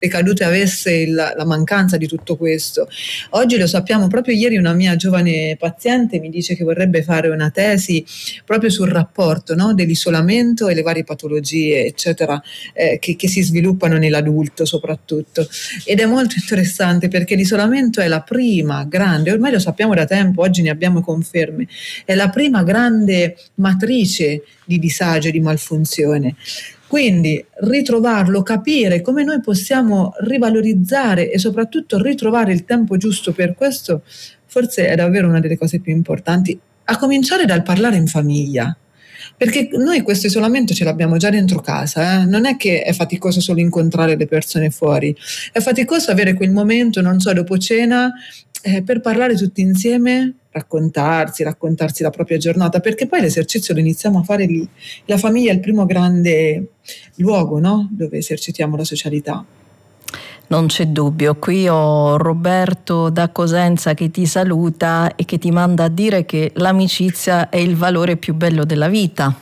ricadute avesse la mancanza di tutto questo. Oggi lo sappiamo, proprio ieri una mia giovane paziente mi dice che vorrebbe fare una tesi proprio sul rapporto, no, dell'isolamento e le varie patologie, eccetera, che si sviluppano nell'adulto soprattutto. Ed è molto interessante perché l'isolamento è la prima grande, ormai lo sappiamo da tempo, oggi ne abbiamo conferme, è la prima grande matrice di disagio e di malfunzione. Quindi ritrovarlo, capire come noi possiamo rivalorizzare e soprattutto ritrovare il tempo giusto per questo, forse è davvero una delle cose più importanti, a cominciare dal parlare in famiglia. Perché noi questo isolamento ce l'abbiamo già dentro casa, non è che è faticoso solo incontrare le persone fuori, è faticoso avere quel momento, non so, dopo cena, per parlare tutti insieme, raccontarsi la propria giornata, perché poi l'esercizio lo iniziamo a fare lì. La famiglia è il primo grande luogo, no? Dove esercitiamo la socialità. Non c'è dubbio, qui ho Roberto da Cosenza che ti saluta e che ti manda a dire che l'amicizia è il valore più bello della vita.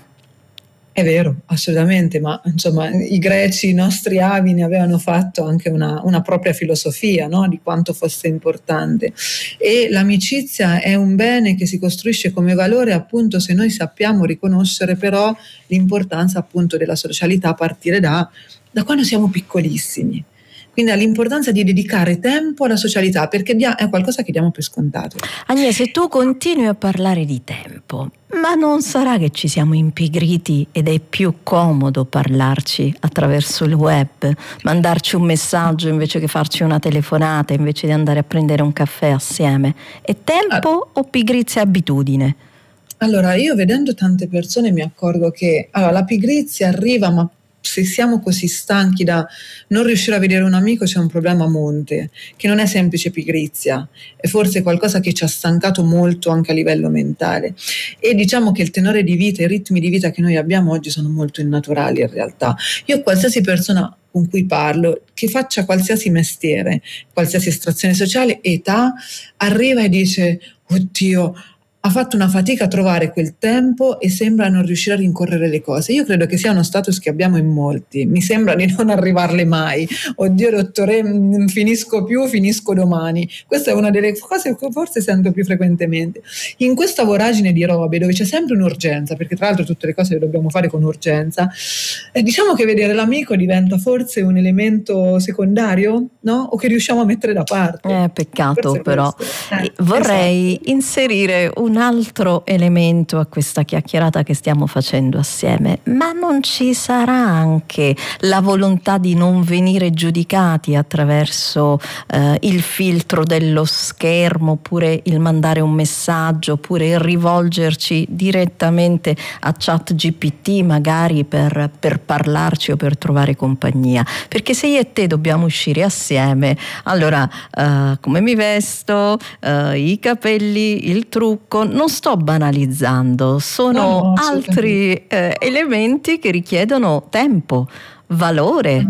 È vero, assolutamente, ma insomma i greci, i nostri avi ne avevano fatto anche una propria filosofia, no? Di quanto fosse importante. E l'amicizia è un bene che si costruisce come valore appunto se noi sappiamo riconoscere però l'importanza appunto della socialità a partire da quando siamo piccolissimi. Quindi l'importanza di dedicare tempo alla socialità, perché è qualcosa che diamo per scontato. Agnese, tu continui a parlare di tempo, ma non sarà che ci siamo impigriti ed è più comodo parlarci attraverso il web, mandarci un messaggio invece che farci una telefonata, invece di andare a prendere un caffè assieme? È tempo o pigrizia e abitudine? Allora, io vedendo tante persone mi accorgo che la pigrizia arriva, ma se siamo così stanchi da non riuscire a vedere un amico c'è un problema a monte, che non è semplice pigrizia, è forse qualcosa che ci ha stancato molto anche a livello mentale. E diciamo che il tenore di vita, i ritmi di vita che noi abbiamo oggi sono molto innaturali in realtà. Io qualsiasi persona con cui parlo, che faccia qualsiasi mestiere, qualsiasi estrazione sociale, età, arriva e dice: oddio, ha fatto una fatica a trovare quel tempo e sembra non riuscire a rincorrere le cose. Io credo che sia uno status che abbiamo in molti, mi sembra di non arrivarle mai. Oddio dottore, non finisco più, finisco domani. Questa è una delle cose che forse sento più frequentemente. In questa voragine di robe dove c'è sempre un'urgenza, perché tra l'altro tutte le cose le dobbiamo fare con urgenza, diciamo che vedere l'amico diventa forse un elemento secondario, no? O che riusciamo a mettere da parte. Peccato però. Vorrei inserire un altro elemento a questa chiacchierata che stiamo facendo assieme, ma non ci sarà anche la volontà di non venire giudicati attraverso il filtro dello schermo, oppure il mandare un messaggio, oppure il rivolgerci direttamente a ChatGPT magari per parlarci o per trovare compagnia? Perché se io e te dobbiamo uscire assieme, allora come mi vesto, i capelli, il trucco, non sto banalizzando, sono altri elementi che richiedono tempo, valore.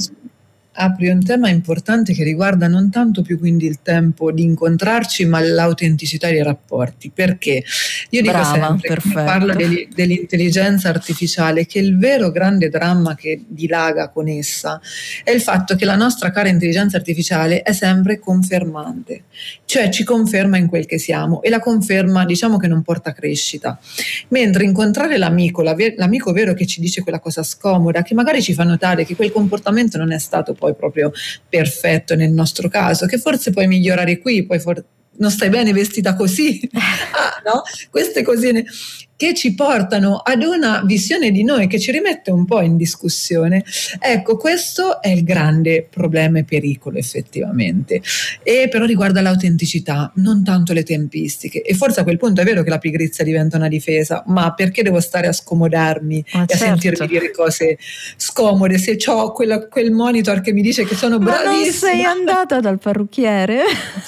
Apri un tema importante che riguarda non tanto più quindi il tempo di incontrarci, ma l'autenticità dei rapporti. Perché io dico sempre, parlo dell'intelligenza artificiale, che il vero grande dramma che dilaga con essa è il fatto che la nostra cara intelligenza artificiale è sempre confermante, cioè ci conferma in quel che siamo, e la conferma diciamo che non porta crescita. Mentre incontrare l'amico vero che ci dice quella cosa scomoda, che magari ci fa notare che quel comportamento non è stato poi proprio perfetto nel nostro caso, che forse puoi migliorare qui, poi non stai bene vestita così, no? Queste cosine che ci portano ad una visione di noi che ci rimette un po' in discussione. Ecco, questo è il grande problema e pericolo effettivamente, e però riguarda l'autenticità, non tanto le tempistiche. E forse a quel punto è vero che la pigrizia diventa una difesa, ma perché devo stare a scomodarmi e a sentirmi dire cose scomode se ho quel monitor che mi dice che sono bravissima? Ma non sei andata dal parrucchiere?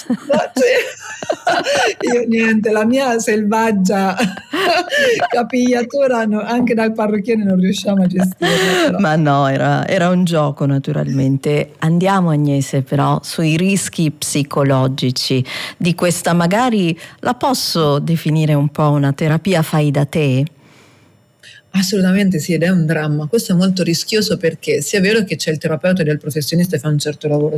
Io niente, la mia selvaggia capigliatura anche dal parrucchiere non riusciamo a gestirla. Però. Ma no, era un gioco naturalmente. Andiamo Agnese però sui rischi psicologici di questa, magari la posso definire un po' una terapia fai da te? Assolutamente sì, ed è un dramma. Questo è molto rischioso perché sia vero che c'è il terapeuta del professionista che fa un certo lavoro